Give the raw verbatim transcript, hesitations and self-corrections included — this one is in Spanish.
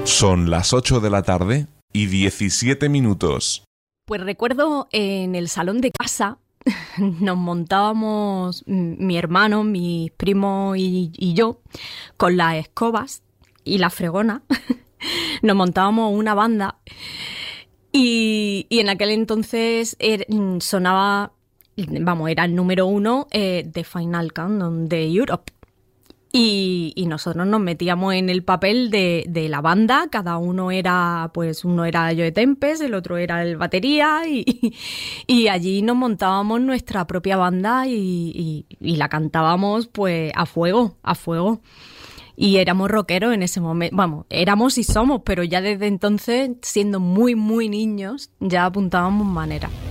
Son las ocho de la tarde y diecisiete minutos. Pues recuerdo en el salón de casa nos montábamos mi hermano, mis primos y, y yo con las escobas y la fregona. Nos montábamos una banda y, y en aquel entonces er, sonaba, vamos, era el número uno eh, de Final Countdown de Europe. Y, y nosotros nos metíamos en el papel de, de la banda, cada uno era, pues uno era Joe Tempest, el otro era el batería y, y allí nos montábamos nuestra propia banda y, y, y la cantábamos pues a fuego, a fuego. Y éramos rockeros en ese momento, vamos, éramos y somos, pero ya desde entonces, siendo muy, muy niños, ya apuntábamos maneras.